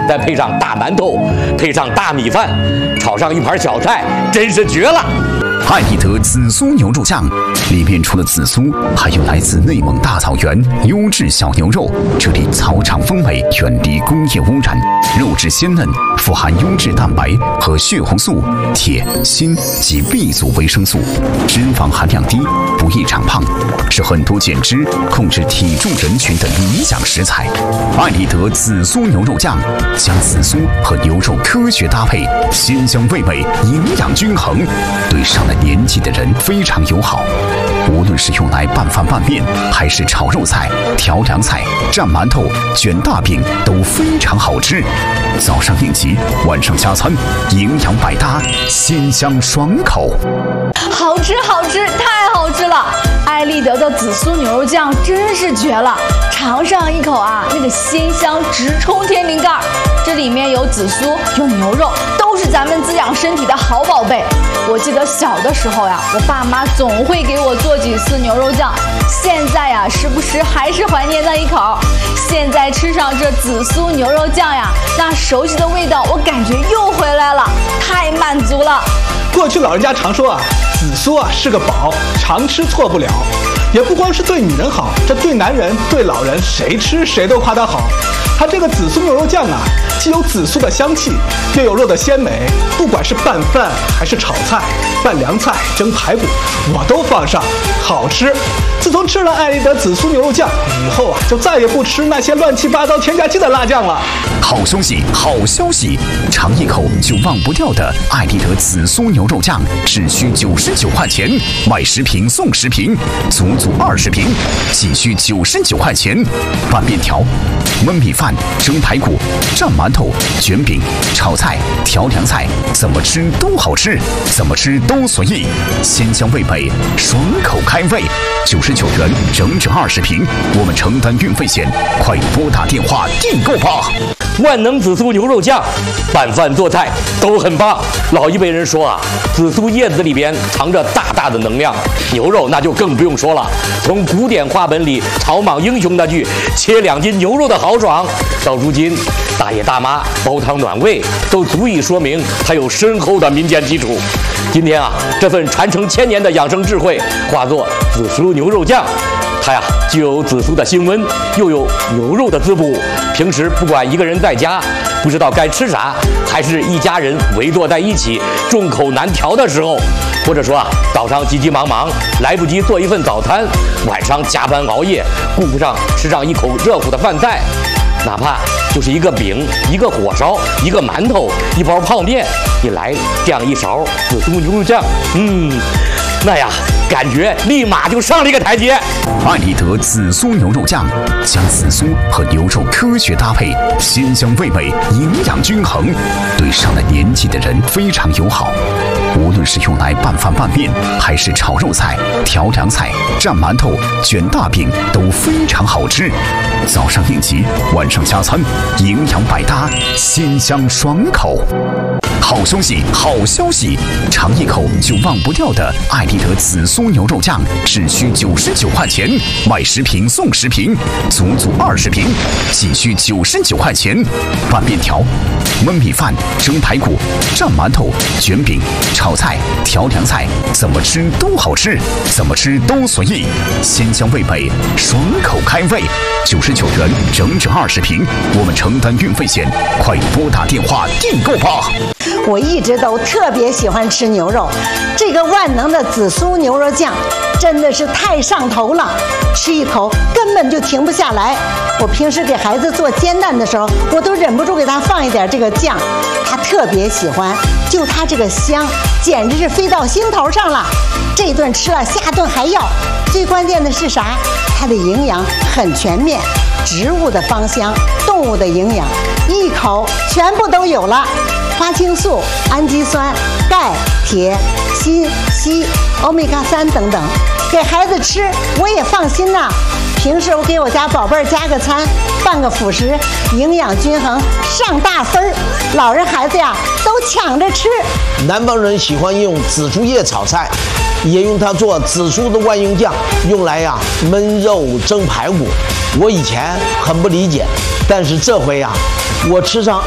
再配上大馒头，配上大米饭，炒上一盘小菜，真是绝了！ 艾丽德紫苏牛肉酱里面除了紫苏，还有来自内蒙大草原优质小牛肉，这里草场风味，远离工业污染，肉质鲜嫩，富含优质蛋白和血红素、铁、锌及 B 族维生素，脂肪含量低，不易长胖，是很多减脂、控制体重人群的理想食材。艾丽德紫苏牛肉酱将紫苏和牛肉科学搭配，鲜香味美，营养均衡，对上了年纪的人非常友好。无论是用来拌饭拌面，还是炒肉菜、调凉菜、蘸馒头、卷大饼，都非常好吃。早上应急，晚上加餐，营养百搭，鲜香爽口。 好吃好吃，太好吃了！艾丽德的紫苏牛肉酱真是绝了，尝上一口啊，那个鲜香直冲天灵盖。这里面有紫苏，有牛肉，都是咱们滋养身体的好宝贝。我记得小的时候呀，我爸妈总会给我做几次牛肉酱，现在呀，时不时还是怀念那一口。现在吃上这紫苏牛肉酱呀，那熟悉的味道，我感觉又回来了，太满足了。 过去老人家常说啊，紫苏啊是个宝，常吃错不了。也不光是对女人好，这对男人、对老人，谁吃谁都夸它好。它这个紫苏牛肉酱啊，既有紫苏的香气，又有肉的鲜美，不管是拌饭还是炒菜、拌凉菜、蒸排骨，我都放上，好吃。自从吃了艾丽德紫苏牛肉酱以后啊，就再也不吃那些乱七八糟添加剂的辣酱了。 好消息，好消息！尝一口就忘不掉的艾丽德紫苏牛肉酱，只需99块钱，买10瓶送10瓶，足20瓶，仅需99块钱。拌面条、焖米饭、蒸排骨、蘸馒头、卷饼、炒菜、调凉菜，怎么吃都好吃，怎么吃都随意，鲜香味美，爽口开胃。99元整整20瓶，我们承担运费险，快拨打电话订购吧！ 万能紫苏牛肉酱，拌饭做菜都很棒。老一辈人说啊，紫苏叶子里边藏着大大的能量，牛肉那就更不用说了。从古典话本里草莽英雄那句切2斤牛肉的豪爽，到如今大爷大妈煲汤暖胃，都足以说明它有深厚的民间基础。今天啊，这份传承1000年的养生智慧化作紫苏牛肉酱，它呀既有紫苏的辛温，又有牛肉的滋补。平时不管一个人在家不知道该吃啥，还是一家人围坐在一起众口难调的时候，或者说啊早上急急忙忙来不及做一份早餐，晚上加班熬夜顾不上吃上一口热乎的饭菜，哪怕就是一个饼、一个火烧、一个馒头、一包泡面，你来这样一勺紫苏牛肉酱，那呀感觉立马就上了一个台阶。 艾丽德紫苏牛肉酱将紫苏和牛肉科学搭配，鲜香味美，营养均衡，对上了年纪的人非常友好。无论是用来拌饭拌面，还是炒肉菜、调凉菜、蘸馒头、卷大饼，都非常好吃。早上应急，晚上加餐，营养百搭，鲜香爽口。好消息，好消息！尝一口就忘不掉的艾丽德紫苏牛肉酱，只需99块钱，买10瓶送10瓶，足20瓶，仅需99块钱。拌面条、焖米饭、蒸排骨、蘸馒头、卷饼、炒菜、调凉菜，怎么吃都好吃，怎么吃都随意，鲜香味美，爽口开胃。99元整整20瓶，我们承担运费险，快拨打电话订购吧！ 我一直都特别喜欢吃牛肉，这个万能的紫苏牛肉酱真的是太上头了，吃一口根本就停不下来。我平时给孩子做煎蛋的时候，我都忍不住给他放一点这个酱，他特别喜欢，就他这个香，简直是飞到心头上了。这顿吃了，下顿还要。最关键的是啥？它的营养很全面，植物的芳香，动物的营养，一口全部都有了。花青素、氨基酸、钙、铁、锌、硒、欧米伽3等等，给孩子吃我也放心呐。平时我给我家宝贝儿加个餐，办个辅食，营养均衡，上大分儿。老人孩子呀都抢着吃。 南方人喜欢用紫苏叶炒菜，也用它做紫苏的万用酱，用来焖肉、蒸排骨。我以前很不理解，但是这回我吃上